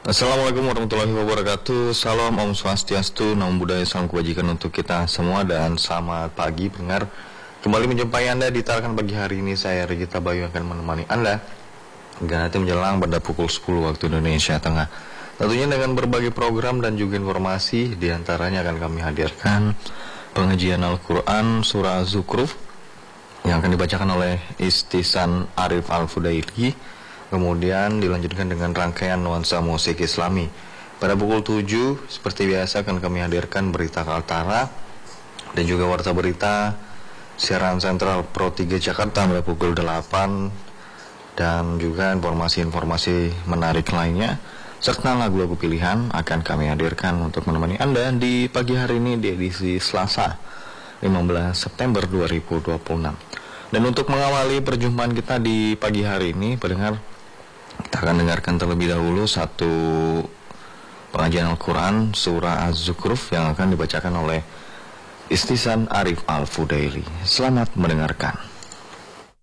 Assalamualaikum warahmatullahi wabarakatuh. Salam Om Swastiastu, Namo Buddhaya, salam kebajikan untuk kita semua. Dan selamat pagi pendengar. Kembali menjumpai Anda di Tarakan Pagi hari ini. Saya Regita Bayu akan menemani Anda hingga nanti menjelang pada pukul 10 waktu Indonesia Tengah. Tentunya dengan berbagai program dan juga informasi. Di antaranya akan kami hadirkan pengajian Al-Quran Surah Az-Zukhruf yang akan dibacakan oleh Istisan Arif Al-Fudaili. Kemudian dilanjutkan dengan rangkaian nuansa musik Islami. Pada pukul 7 seperti biasa akan kami hadirkan berita Kaltara dan juga warta berita siaran sentral Pro 3 Jakarta pada pukul 8, dan juga informasi-informasi menarik lainnya serta lagu-lagu pilihan akan kami hadirkan untuk menemani Anda di pagi hari ini di edisi Selasa 15 September 2026. Dan untuk mengawali perjumpaan kita di pagi hari ini, pendengar, kita akan dengarkan terlebih dahulu satu pengajian Al-Quran Surah Az-Zukhruf yang akan dibacakan oleh Istisan Arif Al-Fudaili. Selamat mendengarkan.